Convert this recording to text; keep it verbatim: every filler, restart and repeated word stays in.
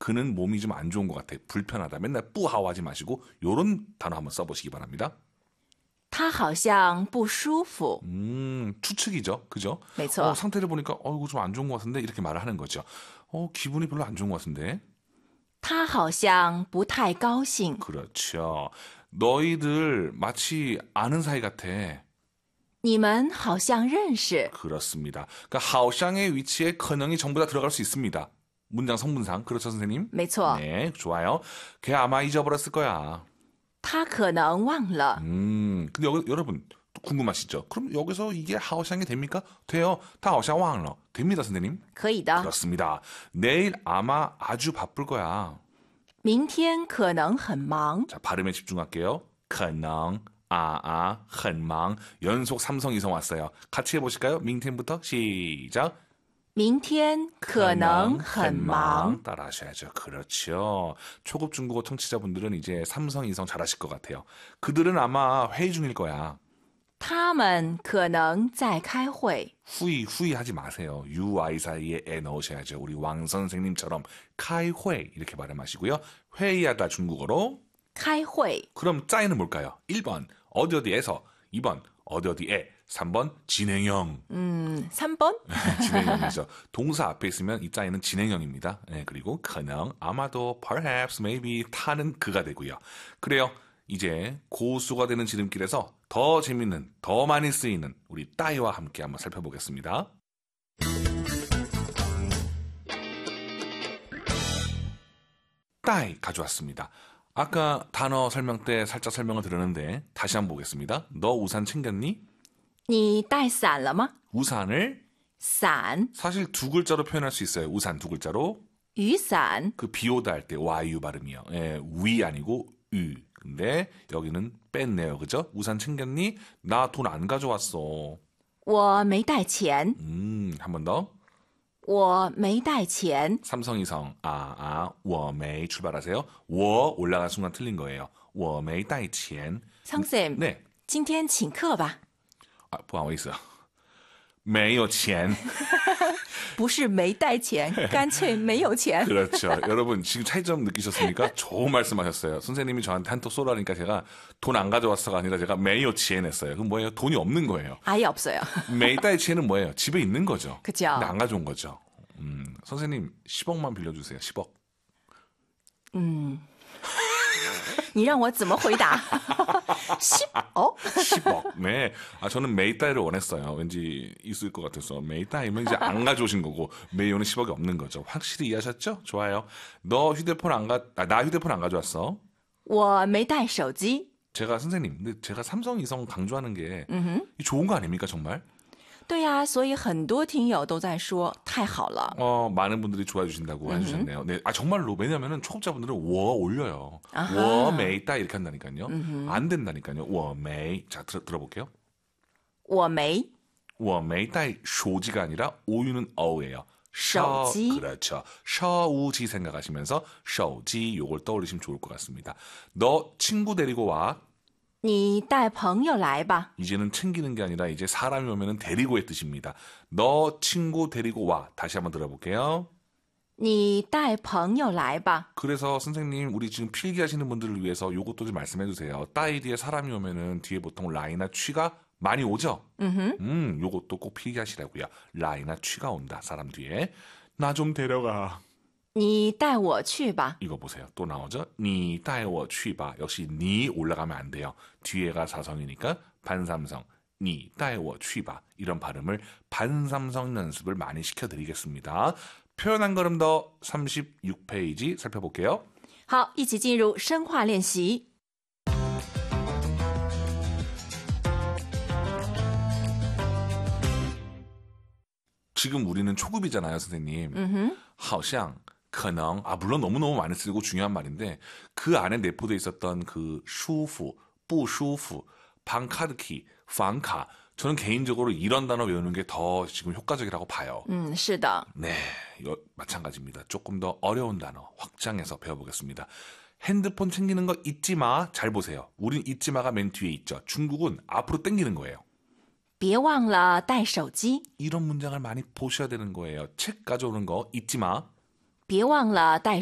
그는 몸이 좀 안 좋은 것 같아. 불편하다. 맨날 뿌하오하지 마시고 요런 단어 한번 써보시기 바랍니다. 他好像不舒服. 음, 추측이죠. 그죠? 没错. 어, 상태를 보니까 어, 이거 좀 안 좋은 것 같은데 이렇게 말을 하는 거죠. 어, 기분이 별로 안 좋은 것 같은데. 他好像不太高兴. 그렇죠. 너희들 마치 아는 사이 같아. 你们好像认识. 그렇습니다. 그러니까 하오샹의 위치에 커녕이 전부 다 들어갈 수 있습니다. 문장 성분상. 그렇죠, 선생님? 没错. 네, 좋아요. 걔 아마 잊어버렸을 거야. 他可能忘了. 음, 근데 여기, 여러분 궁금하시죠? 그럼 여기서 이게 하오샹이 됩니까? 돼요. 다 하오샹 왕러. 됩니다, 선생님. 可以的. 그렇습니다. 내일 아마 아주 바쁠 거야. 明天可能很忙. 자, 발음에 집중할게요. 可能 아아 很忙 연속 삼성 이성 왔어요. 같이 해보실까요? 민텐부터 시작. 明天可能很忙. 따라 하셔야죠. 그렇죠. 초급 중국어 청취자분들은 이제 삼성 이성 잘하실 것 같아요. 그들은 아마 회의 중일 거야. 他们可能在开会. 후이 후이 하지 마세요. 유아이 사이에 에 넣으셔야죠. 우리 왕 선생님처럼 카이회 이렇게 발음하시고요. 회의하다 중국어로 开会. 그럼 짜이는 뭘까요? 일 번 어디 어디에서, 이 번 어디 어디에, 삼 번 진행형. 음, 삼 번? 진행형이죠. 동사 앞에 있으면 이 짜이는 진행형입니다. 네, 그리고 그능, 아마도, perhaps, maybe, 타는 그가 되고요. 그래요. 이제 고수가 되는 지름길에서 더 재밌는, 더 많이 쓰이는 우리 따이와 함께 한번 살펴보겠습니다. 따이 가져왔습니다. 아까 단어 설명 때 살짝 설명을 드렸는데 다시 한번 보겠습니다. 너 우산 챙겼니? 你带伞了吗? 우산을 伞, 사실 두 글자로 표현할 수 있어요. 우산 두 글자로. 雨伞. 그 비오다 할 때 와유 발음이요. 예, 위 아니고 유. 근데 여기는 뺐네요. 그죠? 우산 챙겼니? 나 돈 안 가져왔어. 我没带钱. 음, 한 번 더. 我没带钱. 삼성이성 아, 아, 我没 출발하세요. 我 올라간 순간 틀린 거예요. 我没带钱. 성쌤, 네. 今天请客吧. 아, 不好意思. 没有钱. 不是没带钱, 干脆没有钱. 그렇죠. 여러분 지금 차이점 느끼셨습니까? 좋은 말씀하셨어요. 선생님이 저한테 한턱 쏘라니까 제가 돈 안 가져왔어가 아니라 제가 메이어 치엔 했어요. 그럼 뭐예요? 돈이 없는 거예요. 아예 없어요. 메이다이 치엔은 뭐예요? 집에 있는 거죠. 그죠. 근데 안 가져온 거죠. 음, 선생님 십억만 빌려주세요. 십억. 음. 你让我怎么回答? 십억? 십억. 네. 아, 저는 메이다이를 원했어요. 왠지 있을 것 같아서. 메이다이면 이제 안 가져오신 거고, 메이오는 십억이 없는 거죠. 확실히 이해하셨죠? 좋아요. 너 휴대폰 안 가, 아, 나 휴대폰 안 가져왔어? 我没带手机. 제가 선생님, 근데 제가 삼성 이성 강조하는 게 음흠. 좋은 거 아닙니까, 정말? 对呀，所以很多听友都在说太好了. 어, 많은 분들이 좋아해 주신다고 음흠. 해주셨네요. 네, 아 정말로 왜냐면은 초급자분들은 워 올려요. 아하. 워 메이 따 이렇게 한다니까요. 음흠. 안 된다니까요. 워 메이. 자 들, 들어볼게요. 我没. 워 메이 따이 쇼지가 아니라 오유는 어우예요. 셔, 셔지. 그렇죠. 셔우지 생각하시면서 셔지 요걸 떠올리시면 좋을 것 같습니다. 너 친구 데리고 와. 你带朋友来吧. 이제는 챙기는 게 아니라 이제 사람이 오면은 데리고의 뜻입니다. 너 친구 데리고 와. 다시 한번 들어볼게요. 你带朋友来吧. 그래서 선생님 우리 지금 필기하시는 분들을 위해서 요것도 좀 말씀해 주세요. 따이 뒤에 사람이 오면은 뒤에 보통 라이나 취가 많이 오죠? 음흠. 음, 요것도 꼭 필기하시라고요. 라이나 취가 온다. 사람 뒤에. 나 좀 데려가. 你带我去吧. 이거 보세요. 또 나오죠? 니带我去吧. 역시 니 올라가면 안 돼요. 뒤에가 사성이니까 반삼성. 니带我去吧. 이런 발음을 반삼성 연습을 많이 시켜드리겠습니다. 표현 한 걸음 더 삼십육 페이지 살펴볼게요. 好，一起进入深化练习. 지금 우리는 초급이잖아요, 선생님. 음흠. 好像可能 아 물론 너무너무 많이 쓰고 중요한 말인데 그 안에 내포되어 있었던 그 슈프, 不舒服, 방카드키, 방카 저는 개인적으로 이런 단어 외우는 게 더 지금 효과적이라고 봐요. 嗯，是的. 네, 이거 마찬가지입니다. 조금 더 어려운 단어 확장해서 배워보겠습니다. 핸드폰 챙기는 거 잊지 마. 잘 보세요. 우린 잊지 마가 맨 뒤에 있죠. 중국은 앞으로 당기는 거예요. 别忘了带手机. 이런 문장을 많이 보셔야 되는 거예요. 책 가져오는 거 잊지 마. 别忘了带